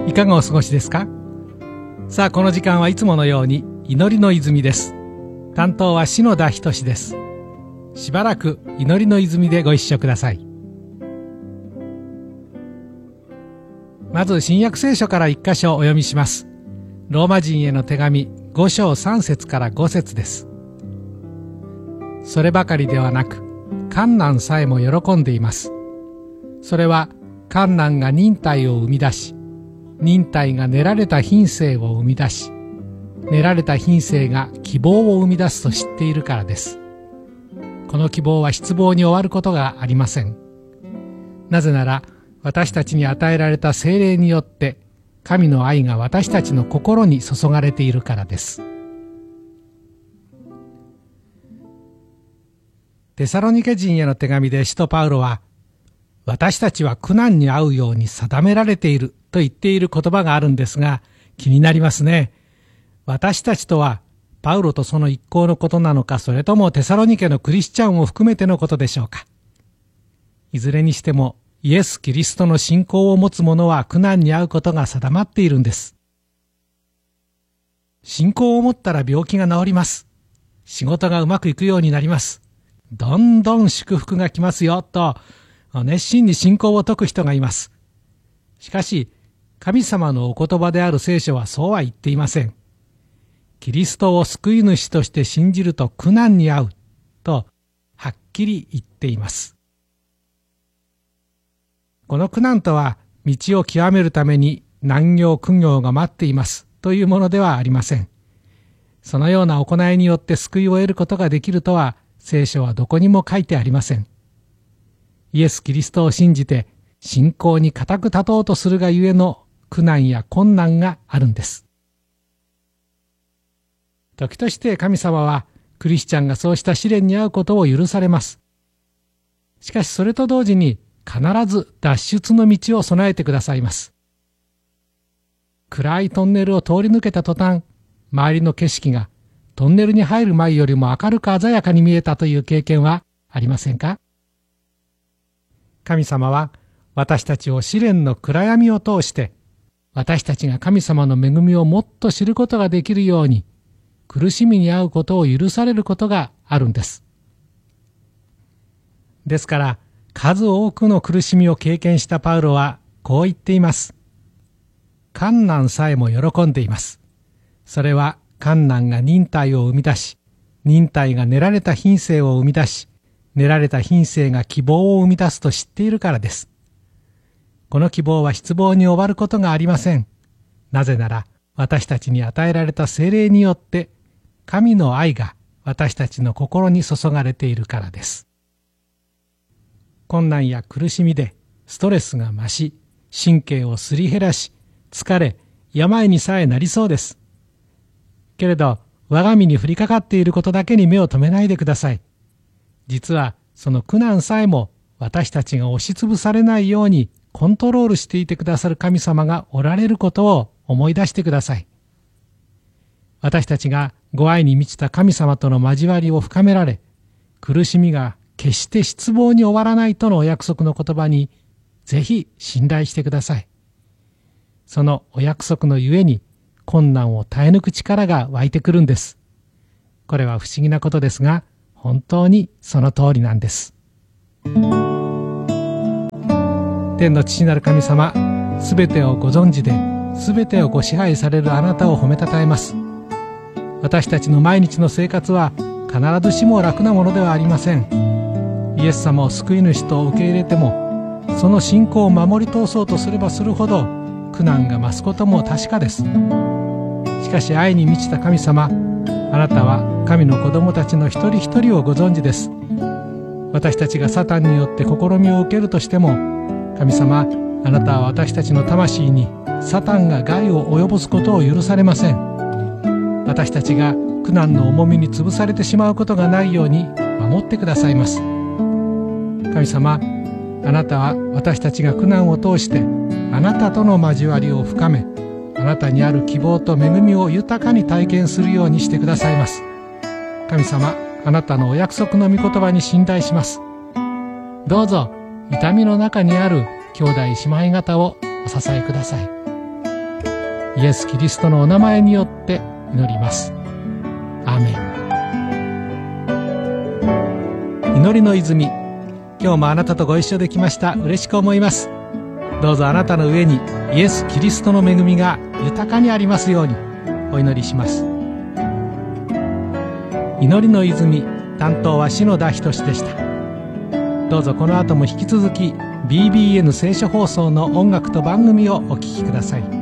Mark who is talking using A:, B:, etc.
A: いかがお過ごしですか？さあ、この時間はいつものように祈りの泉です。担当は篠田仁です。しばらく祈りの泉でご一緒ください。まず新約聖書から一箇所お読みします。ローマ人への手紙5章3節から5節です。そればかりではなく、患難さえも喜んでいます。それは患難が忍耐を生み出し、忍耐が練られた品性を生み出し、練られた品性が希望を生み出すと知っているからです。この希望は失望に終わることがありません。なぜなら、私たちに与えられた聖霊によって神の愛が私たちの心に注がれているからです。テサロニケ人への手紙で使徒パウロは、私たちは苦難に遭うように定められていると言っている言葉があるんですが、気になりますね。私たちとはパウロとその一行のことなのか、それともテサロニケのクリスチャンを含めてのことでしょうか。いずれにしてもイエス・キリストの信仰を持つ者は苦難に遭うことが定まっているんです。信仰を持ったら病気が治ります。仕事がうまくいくようになります。どんどん祝福が来ますよと熱心に信仰を説く人がいます。しかし神様のお言葉である聖書はそうは言っていません。キリストを救い主として信じると苦難に遭うとはっきり言っています。この苦難とは道を極めるために難行苦行が待っていますというものではありません。そのような行いによって救いを得ることができるとは聖書はどこにも書いてありません。イエス・キリストを信じて信仰に固く立とうとするがゆえの苦難や困難があるんです。時として神様はクリスチャンがそうした試練に遭うことを許されます。しかしそれと同時に必ず脱出の道を備えてくださいます。暗いトンネルを通り抜けた途端、周りの景色がトンネルに入る前よりも明るく鮮やかに見えたという経験はありませんか？神様は私たちを試練の暗闇を通して、私たちが神様の恵みをもっと知ることができるように、苦しみに遭うことを許されることがあるんです。ですから、数多くの苦しみを経験したパウロはこう言っています。患難さえも喜んでいます。それは患難が忍耐を生み出し、忍耐が練られた品性を生み出し、練られた品性が希望を生み出すと知っているからです。この希望は失望に終わることがありません。なぜなら私たちに与えられた聖霊によって神の愛が私たちの心に注がれているからです。困難や苦しみでストレスが増し、神経をすり減らし、疲れ、病にさえなりそうです。けれど、我が身に降りかかっていることだけに目を留めないでください。実は、その苦難さえも私たちが押しつぶされないようにコントロールしていてくださる神様がおられることを思い出してください。私たちがご愛に満ちた神様との交わりを深められ、苦しみが決して失望に終わらないとのお約束の言葉にぜひ信頼してください。そのお約束のゆえに困難を耐え抜く力が湧いてくるんです。これは不思議なことですが、本当にその通りなんです。天の父なる神様、すべてをご存知で、すべてをご支配されるあなたを褒めたたえます。私たちの毎日の生活は必ずしも楽なものではありません。イエス様を救い主と受け入れても、その信仰を守り通そうとすればするほど苦難が増すことも確かです。しかし愛に満ちた神様、あなたは神の子供たちの一人一人をご存知です。私たちがサタンによって試みを受けるとしても、神様、あなたは私たちの魂にサタンが害を及ぼすことを許されません。私たちが苦難の重みに潰されてしまうことがないように守ってくださいます。神様、あなたは私たちが苦難を通してあなたとの交わりを深め、あなたにある希望と恵みを豊かに体験するようにしてくださいます。神様、あなたのお約束の御言葉に信頼します。どうぞ痛みの中にある兄弟姉妹方をお支えください。 イエス・キリストのお名前によって祈ります。アーメン。祈りの泉、今日もあなたとご一緒できました。嬉しく思います。どうぞあなたの上にイエス・キリストの恵みが豊かにありますようにお祈りします。祈りの泉、担当は篠田仁でした。どうぞこの後も引き続き BBN 聖書放送の音楽と番組をお聴きください。